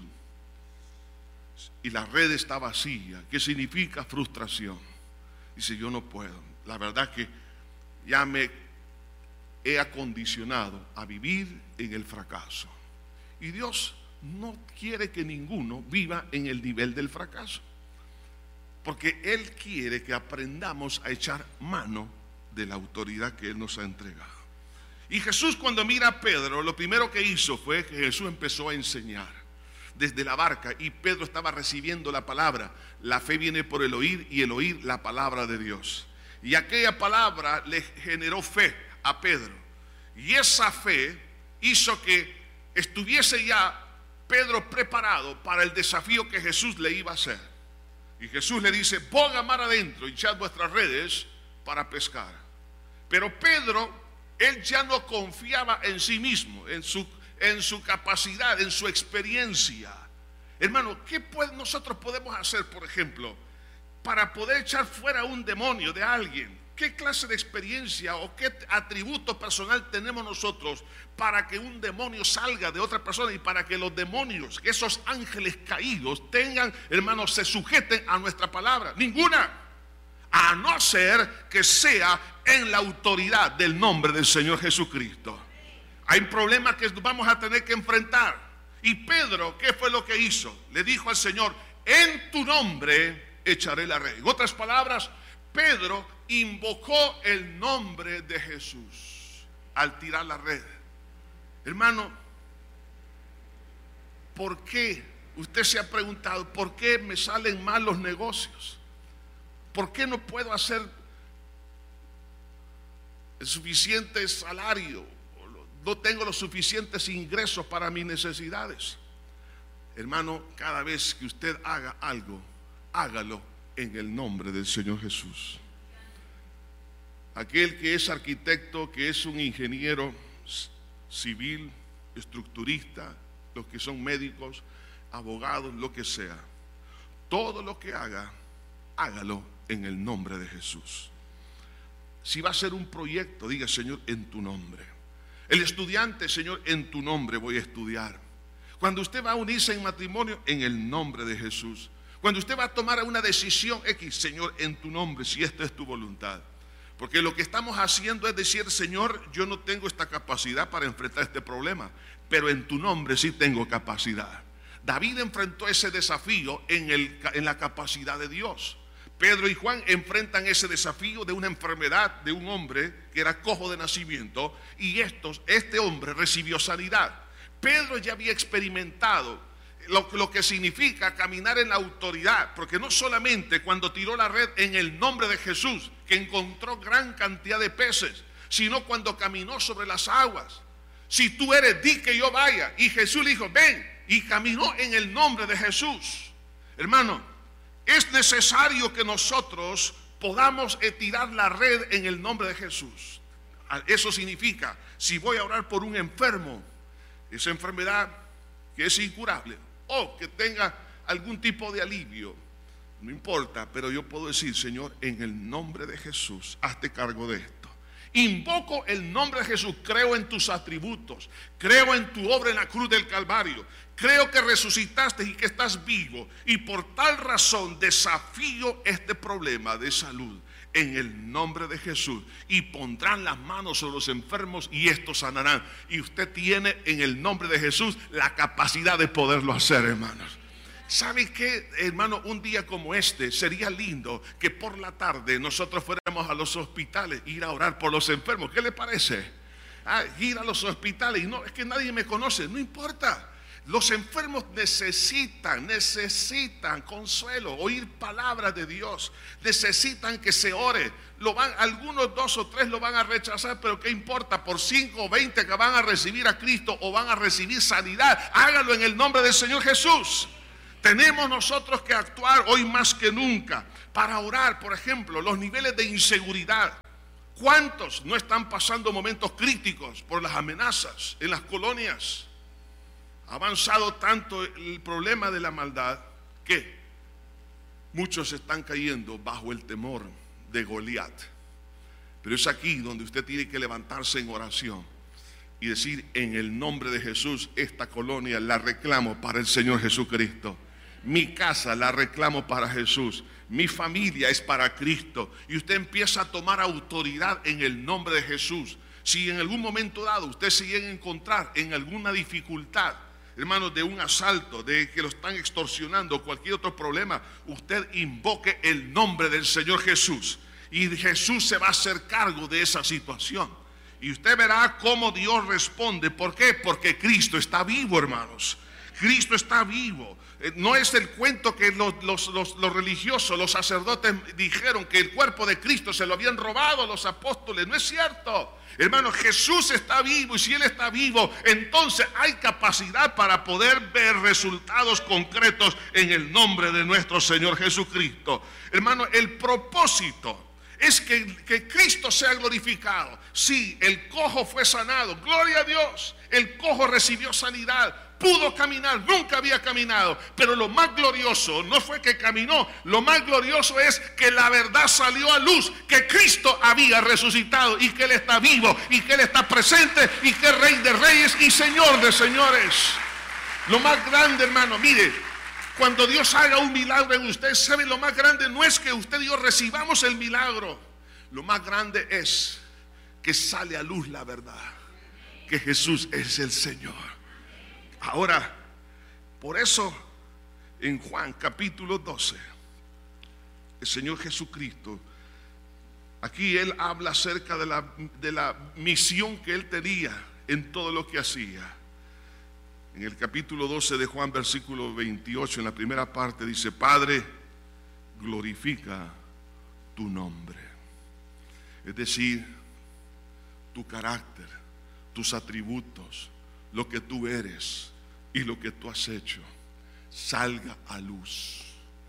y la red está vacía. ¿Qué significa? Frustración. Dice: yo no puedo, la verdad que ya me he acondicionado a vivir en el fracaso. Y Dios no quiere que ninguno viva en el nivel del fracaso, porque Él quiere que aprendamos a echar mano de la autoridad que Él nos ha entregado. Y Jesús, cuando mira a Pedro, lo primero que hizo fue que Jesús empezó a enseñar desde la barca, y Pedro estaba recibiendo la palabra. La fe viene por el oír, y el oír la palabra de Dios. Y aquella palabra le generó fe a Pedro, y esa fe hizo que estuviese ya Pedro preparado para el desafío que Jesús le iba a hacer. Y Jesús le dice: pongan mar adentro y echad vuestras redes para pescar. Pero Pedro, él ya no confiaba en sí mismo, en su capacidad, en su experiencia. Hermano, ¿qué nosotros podemos hacer, por ejemplo, para poder echar fuera un demonio de alguien? ¿Qué clase de experiencia o qué atributo personal tenemos nosotros para que un demonio salga de otra persona y para que los demonios, esos ángeles caídos, tengan, hermanos, se sujeten a nuestra palabra? Ninguna, a no ser que sea en la autoridad del nombre del Señor Jesucristo. Hay problemas que vamos a tener que enfrentar. Y Pedro, ¿qué fue lo que hizo? Le dijo al Señor: en tu nombre echaré la red. En otras palabras, Pedro invocó el nombre de Jesús al tirar la red. Hermano, ¿por qué? Usted se ha preguntado: ¿por qué me salen mal los negocios? ¿Por qué no puedo hacer el suficiente salario? No tengo los suficientes ingresos para mis necesidades. Hermano, cada vez que usted haga algo, hágalo en el nombre del Señor Jesús. Aquel que es arquitecto, que es un ingeniero civil, estructurista, los que son médicos, abogados, lo que sea, todo lo que haga, hágalo en el nombre de Jesús. Si va a ser un proyecto, diga: Señor, en tu nombre. El estudiante: Señor, en tu nombre voy a estudiar. Cuando usted va a unirse en matrimonio, en el nombre de Jesús. Cuando usted va a tomar una decisión X, Señor, en tu nombre, si esta es tu voluntad. Porque lo que estamos haciendo es decir: Señor, yo no tengo esta capacidad para enfrentar este problema, pero en tu nombre sí tengo capacidad. David enfrentó ese desafío en la capacidad de Dios. Pedro y Juan enfrentan ese desafío de una enfermedad de un hombre que era cojo de nacimiento, y este hombre recibió sanidad. Pedro ya había experimentado lo que significa caminar en la autoridad, porque no solamente cuando tiró la red en el nombre de Jesús, que encontró gran cantidad de peces, sino cuando caminó sobre las aguas. Si tú eres, di que yo vaya. Y Jesús le dijo, ven, y caminó en el nombre de Jesús. Hermano, es necesario que nosotros podamos tirar la red en el nombre de Jesús. Eso significa, si voy a orar por un enfermo, esa enfermedad que es incurable o que tenga algún tipo de alivio, no importa, pero yo puedo decir, Señor, en el nombre de Jesús, hazte cargo de esto. Invoco el nombre de Jesús, creo en tus atributos, creo en tu obra en la cruz del Calvario, creo que resucitaste y que estás vivo, y por tal razón desafío este problema de salud en el nombre de Jesús, y pondrán las manos sobre los enfermos y estos sanarán. Y usted tiene en el nombre de Jesús la capacidad de poderlo hacer, hermanos. ¿Sabe qué, hermano? Un día como este sería lindo que por la tarde nosotros fuéramos a los hospitales, ir a orar por los enfermos. ¿Qué le parece? Ir a los hospitales y no, es que nadie me conoce, no importa. Los enfermos necesitan consuelo, oír palabras de Dios, necesitan que se ore. Algunos 2 o 3 lo van a rechazar, pero ¿qué importa? Por 5 o 20 que van a recibir a Cristo o van a recibir sanidad, hágalo en el nombre del Señor Jesús. Tenemos nosotros que actuar hoy más que nunca para orar. Por ejemplo, los niveles de inseguridad. ¿Cuántos no están pasando momentos críticos por las amenazas en las colonias? Ha avanzado tanto el problema de la maldad que muchos están cayendo bajo el temor de Goliat. Pero es aquí donde usted tiene que levantarse en oración y decir, en el nombre de Jesús, esta colonia la reclamo para el Señor Jesucristo. Mi casa la reclamo para Jesús. Mi familia es para Cristo. Y usted empieza a tomar autoridad en el nombre de Jesús. Si en algún momento dado usted se llega a encontrar en alguna dificultad, hermanos, de un asalto, de que lo están extorsionando, cualquier otro problema, usted invoque el nombre del Señor Jesús. Y Jesús se va a hacer cargo de esa situación. Y usted verá cómo Dios responde. ¿Por qué? Porque Cristo está vivo, hermanos. Cristo está vivo. No es el cuento que los religiosos, los sacerdotes dijeron que el cuerpo de Cristo se lo habían robado a los apóstoles. No es cierto. Hermano, Jesús está vivo, y si Él está vivo, entonces hay capacidad para poder ver resultados concretos en el nombre de nuestro Señor Jesucristo. Hermano, el propósito es que Cristo sea glorificado. Sí, el cojo fue sanado, gloria a Dios. El cojo recibió sanidad, pudo caminar, nunca había caminado. Pero lo más glorioso no fue que caminó, lo más glorioso es que la verdad salió a luz, que Cristo había resucitado y que Él está vivo y que Él está presente y que es Rey de Reyes y Señor de Señores. Lo más grande, hermano, mire, cuando Dios haga un milagro en usted, ¿sabe? Lo más grande no es que usted y yo recibamos el milagro. Lo más grande es que sale a luz la verdad, que Jesús es el Señor. Ahora, por eso en Juan capítulo 12, el Señor Jesucristo, aquí Él habla acerca de la misión que Él tenía en todo lo que hacía. En el capítulo 12 de Juan, versículo 28, en la primera parte dice: Padre, glorifica tu nombre. Es decir, tu carácter, tus atributos, lo que tú eres y lo que tú has hecho, salga a luz.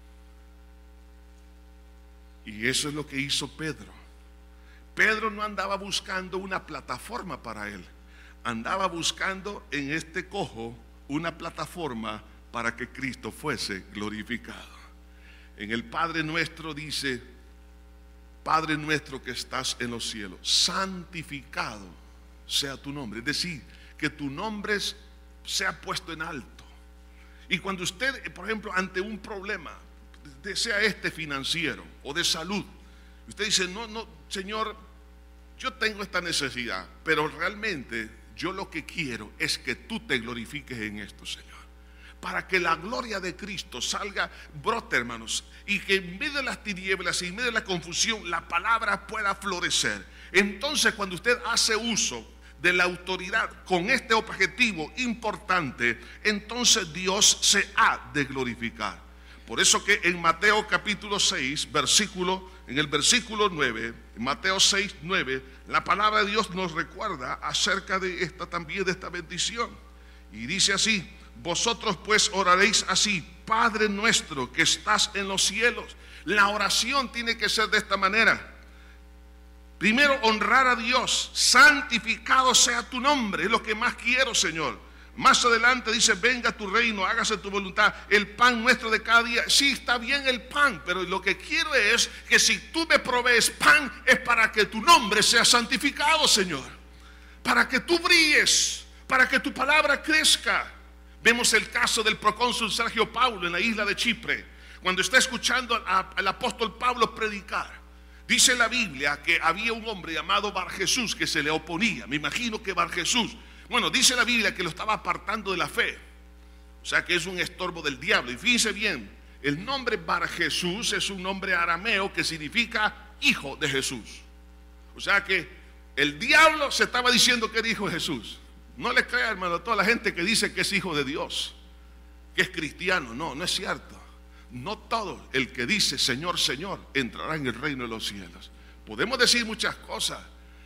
Y eso es lo que hizo Pedro. Pedro no andaba buscando una plataforma para él, andaba buscando en este cojo una plataforma para que Cristo fuese glorificado. En el Padre Nuestro dice: Padre nuestro que estás en los cielos, santificado sea tu nombre. Es decir, que tu nombre sea puesto en alto. Y cuando usted, por ejemplo, ante un problema, sea este financiero o de salud, usted dice: no, Señor, yo tengo esta necesidad, pero realmente yo lo que quiero es que tú te glorifiques en esto, Señor. para que la gloria de Cristo salga, brote, hermanos, y que en medio de las tinieblas y en medio de la confusión la palabra pueda florecer. Entonces, cuando usted hace uso de la autoridad con este objetivo importante, entonces Dios se ha de glorificar. Por eso que en Mateo capítulo 6, en el versículo 9, en Mateo 6, 9, la palabra de Dios nos recuerda acerca de esta bendición. Y dice así: vosotros pues oraréis así: Padre nuestro que estás en los cielos. La oración tiene que ser de esta manera. Primero, honrar a Dios. Santificado sea tu nombre. Es lo que más quiero, Señor. Más adelante dice: venga tu reino, hágase tu voluntad. El pan nuestro de cada día. Sí, está bien el pan, pero lo que quiero es que si tú me provees pan, es para que tu nombre sea santificado, Señor. Para que tú brilles, para que tu palabra crezca. Vemos el caso del procónsul Sergio Paulo en la isla de Chipre. Cuando está escuchando al apóstol Pablo predicar, dice la Biblia que había un hombre llamado Barjesús que se le oponía. Me imagino que Barjesús, bueno, dice la Biblia que lo estaba apartando de la fe. O sea que es un estorbo del diablo. Y fíjense bien, el nombre Barjesús es un nombre arameo que significa hijo de Jesús. O sea que el diablo se estaba diciendo que era hijo de Jesús. No le crea, hermano, a toda la gente que dice que es hijo de Dios, que es cristiano. No, no es cierto. No todo el que dice Señor, Señor entrará en el reino de los cielos. Podemos decir muchas cosas.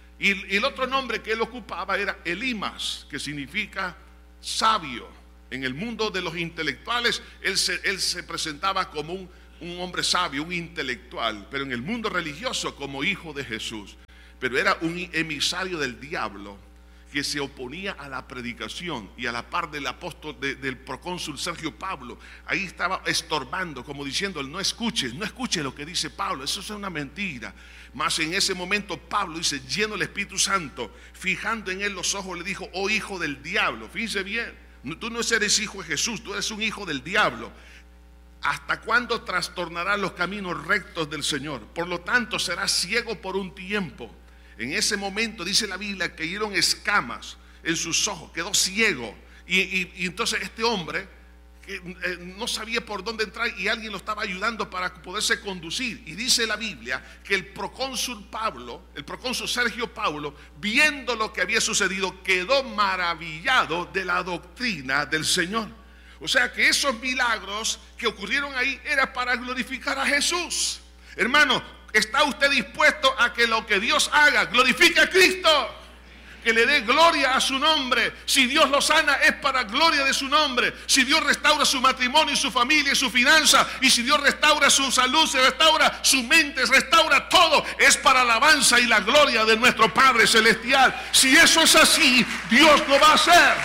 Y el otro nombre que él ocupaba era Elimas, que significa sabio. En el mundo de los intelectuales él se presentaba como un hombre sabio, un intelectual, pero en el mundo religioso como hijo de Jesús. Pero era un emisario del diablo que se oponía a la predicación, y a la par del apóstol, del procónsul Sergio Pablo, ahí estaba estorbando, como diciendo: no escuche lo que dice Pablo, eso es una mentira. Mas en ese momento Pablo, dice, lleno del Espíritu Santo, fijando en él los ojos, le dijo: oh hijo del diablo. Fíjense bien, tú no eres hijo de Jesús, tú eres un hijo del diablo. ¿Hasta cuándo trastornarás los caminos rectos del Señor? Por lo tanto serás ciego por un tiempo. En ese momento dice la Biblia que cayeron escamas en sus ojos, quedó ciego. Y entonces este hombre que no sabía por dónde entrar, y alguien lo estaba ayudando para poderse conducir. Y dice la Biblia que el procónsul Sergio Paulo, viendo lo que había sucedido, quedó maravillado de la doctrina del Señor. O sea que esos milagros que ocurrieron ahí era para glorificar a Jesús. Hermano, ¿está usted dispuesto a que lo que Dios haga glorifique a Cristo? Que le dé gloria a su nombre. Si Dios lo sana, es para gloria de su nombre. Si Dios restaura su matrimonio y su familia y su finanza, y si Dios restaura su salud, se restaura su mente, restaura todo, es para alabanza y la gloria de nuestro Padre Celestial. Si eso es así, Dios lo va a hacer.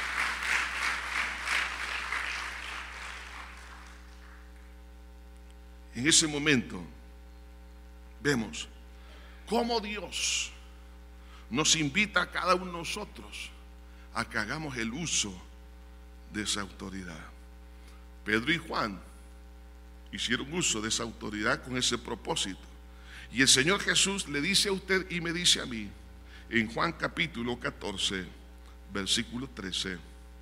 En ese momento vemos cómo Dios nos invita a cada uno de nosotros a que hagamos el uso de esa autoridad. Pedro y Juan hicieron uso de esa autoridad con ese propósito. Y el Señor Jesús le dice a usted y me dice a mí, en Juan capítulo 14, versículo 13: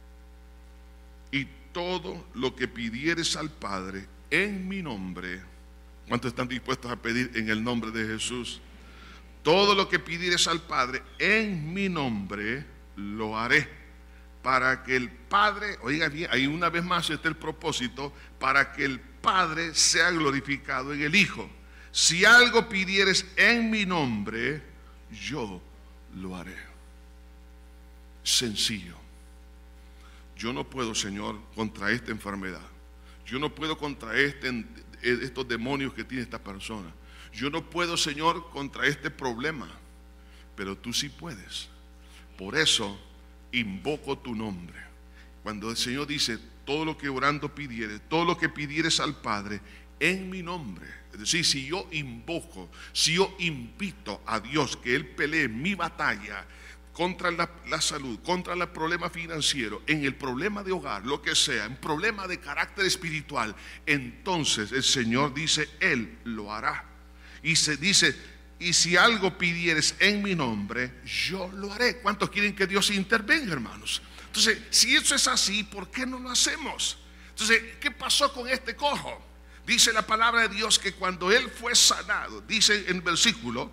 y todo lo que pidieres al Padre en mi nombre. ¿Cuántos están dispuestos a pedir en el nombre de Jesús? Todo lo que pidieres al Padre en mi nombre, lo haré, para que el Padre, oiga bien, ahí una vez más está el propósito, para que el Padre sea glorificado en el Hijo. Si algo pidieres en mi nombre, yo lo haré. Sencillo. Yo no puedo, Señor, contra esta enfermedad. Yo no puedo contra estos demonios que tiene esta persona. Yo no puedo, Señor, contra este problema, pero tú sí puedes. Por eso invoco tu nombre. Cuando el Señor dice: todo lo que orando pidieres, todo lo que pidieres al Padre en mi nombre, es decir, si yo invoco, si yo invito a Dios que Él pelee mi batalla contra la salud, contra el problema financiero, en el problema de hogar, lo que sea, en problema de carácter espiritual, entonces el Señor dice: Él lo hará. Y se dice: y si algo pidieres en mi nombre, yo lo haré. ¿Cuántos quieren que Dios intervenga, hermanos? Entonces, si eso es así, ¿por qué no lo hacemos? Entonces, ¿qué pasó con este cojo? Dice la palabra de Dios que cuando él fue sanado, dice en el versículo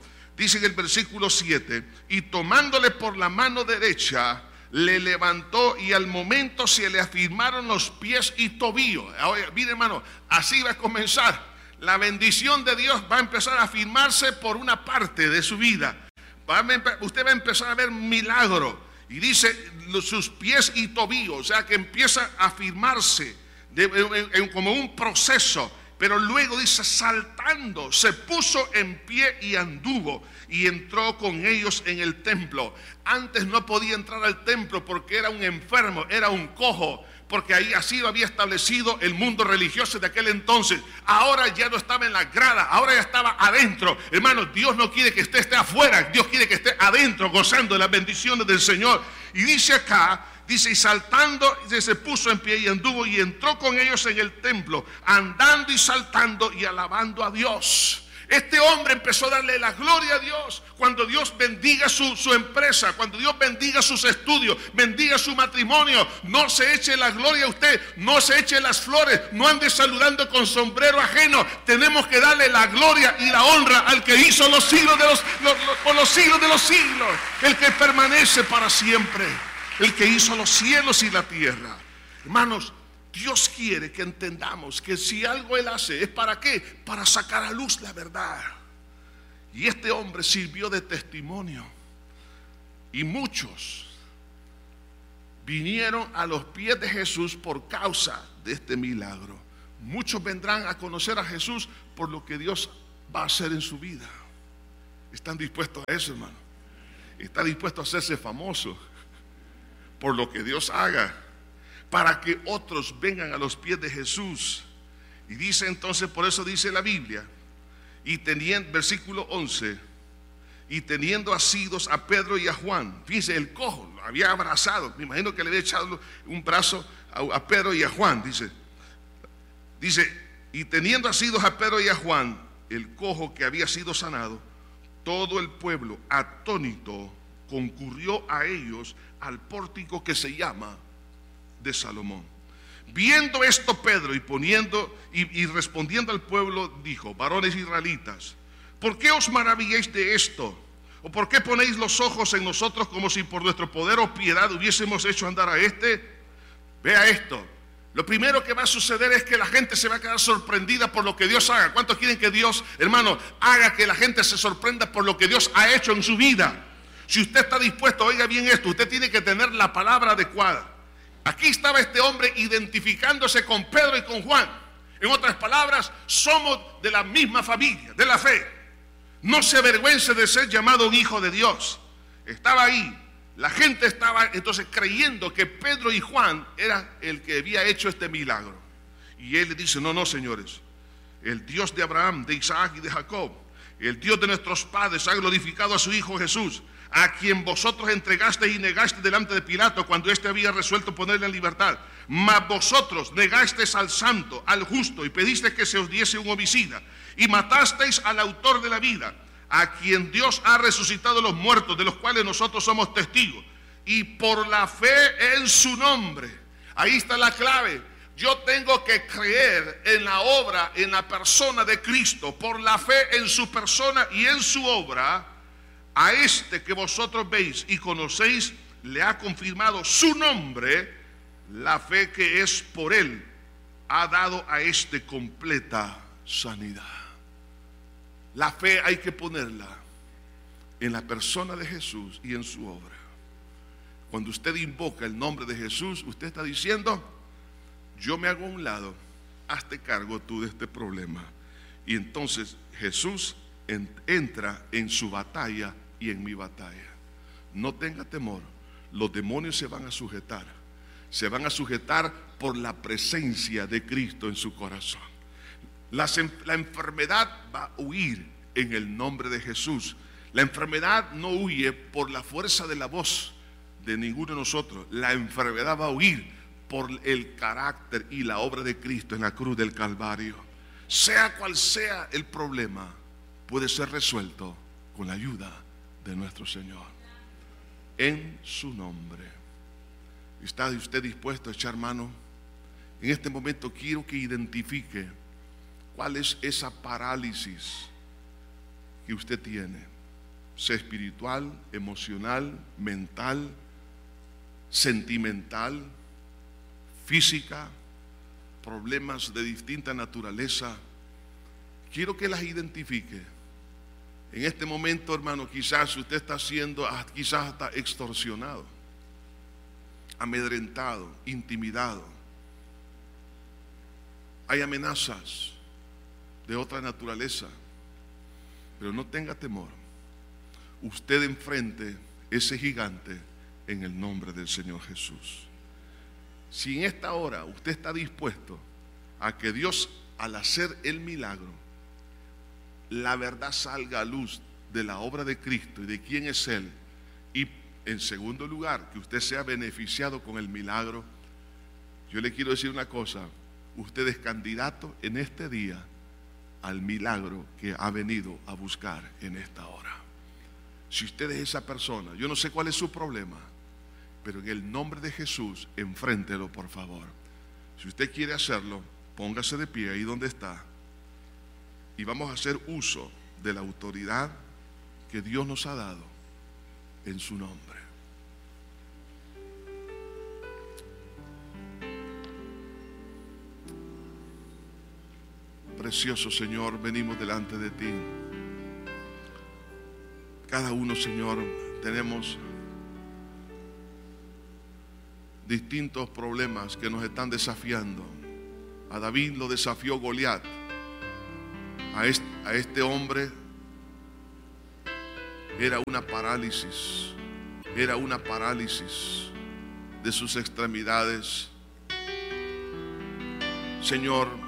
7, y tomándole por la mano derecha, le levantó y al momento se le afirmaron los pies y tobillos. Ahora, mire hermano, así va a comenzar. La bendición de Dios va a empezar a afirmarse por una parte de su vida. Usted va a empezar a ver milagro. Y dice sus pies y tobillos, o sea que empieza a afirmarse como un proceso. Pero luego dice, saltando, se puso en pie y anduvo y entró con ellos en el templo. Antes no podía entrar al templo porque era un enfermo, era un cojo, porque ahí así lo había establecido el mundo religioso de aquel entonces. Ahora ya no estaba en la grada, ahora ya estaba adentro. Hermanos, Dios no quiere que usted esté afuera, Dios quiere que esté adentro gozando de las bendiciones del Señor. Y dice acá, dice, y saltando, se puso en pie y anduvo y entró con ellos en el templo, andando y saltando y alabando a Dios. Este hombre empezó a darle la gloria a Dios. Cuando Dios bendiga su empresa, cuando Dios bendiga sus estudios, bendiga su matrimonio, no se eche la gloria a usted, no se eche las flores, no ande saludando con sombrero ajeno. Tenemos que darle la gloria y la honra al que hizo los siglos por los siglos de los siglos, el que permanece para siempre, el que hizo los cielos y la tierra. Hermanos, Dios quiere que entendamos que si algo Él hace, ¿es para qué? Para sacar a luz la verdad. Y este hombre sirvió de testimonio. Y muchos vinieron a los pies de Jesús por causa de este milagro. Muchos vendrán a conocer a Jesús por lo que Dios va a hacer en su vida. ¿Están dispuestos a eso, hermano? ¿Está dispuesto a hacerse famoso por lo que Dios haga, para que otros vengan a los pies de Jesús? Y dice entonces, por eso dice la Biblia, y teniendo, versículo 11, y teniendo asidos a Pedro y a Juan. Fíjense, el cojo lo había abrazado, me imagino que le había echado un brazo a Pedro y a Juan. Dice, y teniendo asidos a Pedro y a Juan, el cojo que había sido sanado, todo el pueblo atónito concurrió a ellos al pórtico que se llama de Salomón. Viendo esto Pedro y respondiendo al pueblo dijo: varones israelitas, ¿por qué os maravilláis de esto? ¿O por qué ponéis los ojos en nosotros como si por nuestro poder o piedad hubiésemos hecho andar a este? Vea esto. Lo primero que va a suceder es que la gente se va a quedar sorprendida por lo que Dios haga. ¿Cuántos quieren que Dios, hermano, haga que la gente se sorprenda por lo que Dios ha hecho en su vida? Si usted está dispuesto, oiga bien esto, usted tiene que tener la palabra adecuada. Aquí estaba este hombre identificándose con Pedro y con Juan. En otras palabras, somos de la misma familia, de la fe. No se avergüence de ser llamado un hijo de Dios. Estaba ahí. La gente estaba entonces creyendo que Pedro y Juan era el que había hecho este milagro. Y él le dice: no, señores. El Dios de Abraham, de Isaac y de Jacob, el Dios de nuestros padres, ha glorificado a su Hijo Jesús, a quien vosotros entregasteis y negasteis delante de Pilato cuando éste había resuelto ponerle en libertad. Mas vosotros negasteis al santo, al justo, y pedisteis que se os diese un homicida, y matasteis al autor de la vida, a quien Dios ha resucitado de los muertos, de los cuales nosotros somos testigos, y por la fe en su nombre. Ahí está la clave. Yo tengo que creer en la obra, en la persona de Cristo. Por la fe en su persona y en su obra, a este que vosotros veis y conocéis, le ha confirmado su nombre. La fe que es por él ha dado a este completa sanidad. La fe hay que ponerla en la persona de Jesús y en su obra. Cuando usted invoca el nombre de Jesús, usted está diciendo: yo me hago a un lado, hazte cargo tú de este problema. Y entonces Jesús entra en su batalla y en mi batalla. No tenga temor, los demonios se van a sujetar. Se van a sujetar por la presencia de Cristo en su corazón. La enfermedad va a huir en el nombre de Jesús. La enfermedad no huye por la fuerza de la voz de ninguno de nosotros. La enfermedad va a huir por el carácter y la obra de Cristo en la cruz del Calvario. Sea cual sea el problema, puede ser resuelto con la ayuda de nuestro Señor. En su nombre. ¿Está usted dispuesto a echar mano? En este momento quiero que identifique cuál es esa parálisis que usted tiene, sea espiritual, emocional, mental, sentimental, física, problemas de distinta naturaleza. Quiero que las identifique. En este momento, hermano, quizás usted está siendo, quizás hasta extorsionado, amedrentado, intimidado. Hay amenazas de otra naturaleza, pero no tenga temor. Usted enfrente ese gigante en el nombre del Señor Jesús. Si en esta hora usted está dispuesto a que Dios, al hacer el milagro, la verdad salga a luz de la obra de Cristo y de quién es Él, y en segundo lugar, que usted sea beneficiado con el milagro, yo le quiero decir una cosa: usted es candidato en este día al milagro que ha venido a buscar en esta hora. Si usted es esa persona, yo no sé cuál es su problema, pero en el nombre de Jesús, enfréntelo, por favor. Si usted quiere hacerlo, póngase de pie ahí donde está, y vamos a hacer uso de la autoridad que Dios nos ha dado en su nombre. Precioso Señor, venimos delante de ti. Cada uno, Señor, tenemos distintos problemas que nos están desafiando. A David lo desafió Goliat. A este hombre era una parálisis de sus extremidades. Señor,